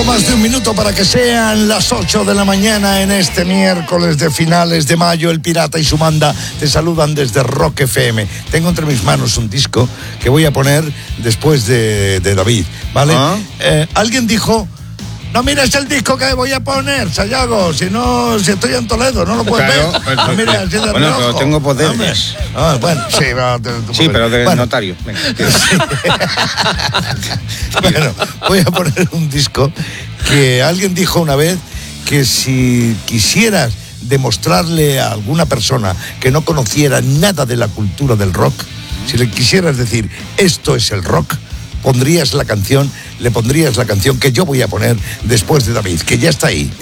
Poco más de un minuto para que sean las 8 de la mañana en este miércoles de finales de mayo. El Pirata y su banda te saludan desde Rock FM. Tengo entre mis manos un disco que voy a poner después de David, ¿vale? Alguien dijo: no mires el disco que voy a poner, Sayago, si estoy en Toledo, no lo puedes ver. No mires así de bueno, pero tengo poderes. Bueno, sí, sí, pero de notario. Venga, bueno, voy a poner un disco que alguien dijo una vez que si quisieras demostrarle a alguna persona que no conociera nada de la cultura del rock, si le quisieras decir, esto es el rock, le pondrías la canción que yo voy a poner después de David, que ya está ahí.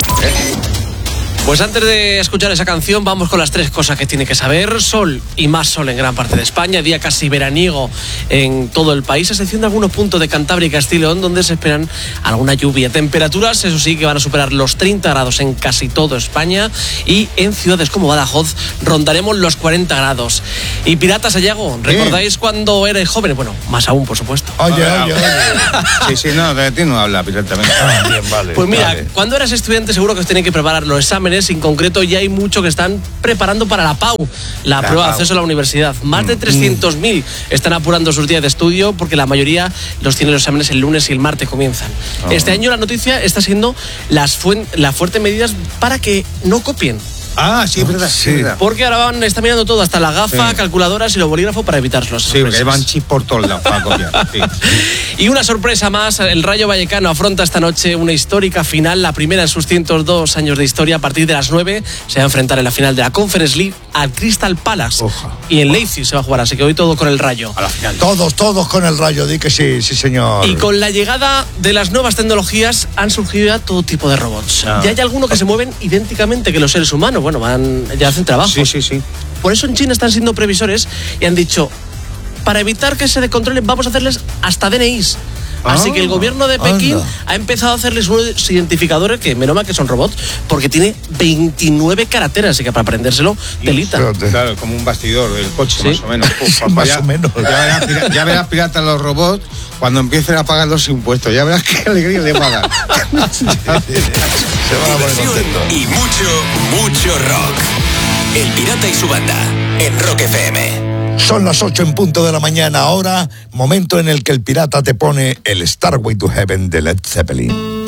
Pues antes de escuchar esa canción, vamos con las 3 cosas que tiene que saber. Sol y más sol en gran parte de España, día casi veraniego en todo el país, a excepción de algunos puntos de Cantabria y Castilla y León, donde se esperan alguna lluvia. Temperaturas, eso sí, que van a superar los 30 grados en casi todo España, y en ciudades como Badajoz rondaremos los 40 grados. Y Pirata, Sayago, ¿recordáis cuando erais jóvenes? Bueno, más aún, por supuesto. Oye. Sí, no, de ti no habla, Pirata. Bien, vale. Pues mira, vale. Cuando eras estudiante seguro que os tenéis que preparar los exámenes. En concreto, ya hay mucho que están preparando para la PAU, la prueba de acceso a la universidad. Más de 300.000 están apurando sus días de estudio, porque la mayoría los tienen los exámenes el lunes y el martes comienzan. Este año la noticia está siendo las fuertes medidas para que no copien. Sí, es verdad. Sí. Porque ahora están mirando todo, hasta la gafa, calculadoras y los bolígrafos, para evitarlos. Sí, porque van chips por todos lados para copiar. Sí. Y una sorpresa más, el Rayo Vallecano afronta esta noche una histórica final, la primera en sus 102 años de historia. A partir de las 9 se va a enfrentar en la final de la Conference League al Crystal Palace. Y en Leipzig se va a jugar, así que hoy todo con el Rayo. A la final. Todos con el Rayo, di que sí, señor. Y con la llegada de las nuevas tecnologías han surgido ya todo tipo de robots. Ya hay algunos que se mueven idénticamente que los seres humanos. Bueno, ya hacen trabajo. Sí. Por eso en China están siendo previsores y han dicho, para evitar que se descontrolen, vamos a hacerles hasta DNIs. Así que el gobierno de Pekín ha empezado a hacerles unos identificadores que, menos mal que son robots, porque tiene 29 caracteres, así que para aprendérselo, telita. Claro, como un bastidor del coche, más o menos. Más o menos. Ya verás, Pirata, los robots cuando empiecen a pagar los impuestos. Ya verás qué alegría le pagan. Se van a poner contentos. Y mucho rock. El Pirata y su banda en Rock FM. Son las 8 en punto de la mañana. Ahora, momento en el que el Pirata te pone el Starway to Heaven de Led Zeppelin.